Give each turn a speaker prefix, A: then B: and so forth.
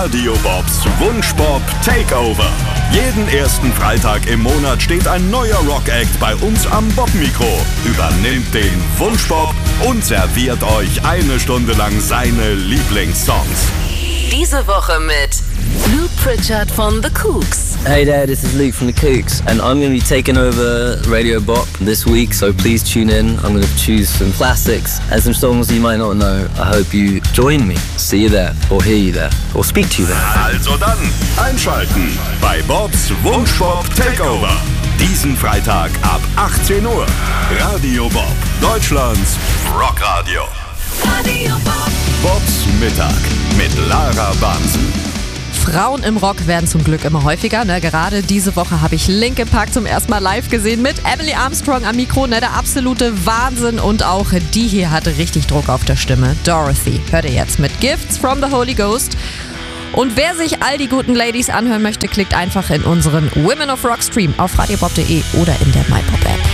A: Radio Bobs Wunschbob Takeover. Jeden ersten Freitag im Monat steht ein neuer Rock-Act bei uns am Bob-Mikro, übernimmt den Wunschbob und serviert euch eine Stunde lang seine Lieblingssongs.
B: Diese Woche mit Luke Pritchard von The Kooks.
C: Hey there, this is Luke from The Kooks, and I'm going to be taking over Radio Bop this week, so please tune in. I'm going to choose some classics and some songs you might not know. I hope you join me. See you there, or hear you there, or speak to you there.
A: Also dann, einschalten bei Bobs Wunschbob Takeover. Diesen Freitag ab 18 Uhr. Radio Bob, Deutschlands Rockradio.
B: Radio Bob.
A: Bobs Mittag mit Lara Bansen.
D: Frauen im Rock werden zum Glück immer häufiger. Ne? Gerade diese Woche habe ich Linkin Park zum ersten Mal live gesehen mit Emily Armstrong am Mikro. Ne? Der absolute Wahnsinn. Und auch die hier hatte richtig Druck auf der Stimme. Dorothy hört ihr jetzt mit Gifts from the Holy Ghost. Und wer sich all die guten Ladies anhören möchte, klickt einfach in unseren Women of Rock Stream auf radiobob.de oder in der MyPop App.